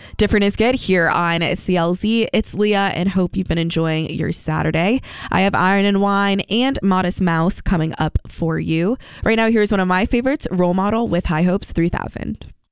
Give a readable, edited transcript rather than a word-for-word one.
Different is Good here on CLZ. It's Leah and hope you've been enjoying your Saturday. I have Iron and Wine and Modest Mouse coming up for you. Right now, here's one of my favorites, Role Model with High Hopes 3000.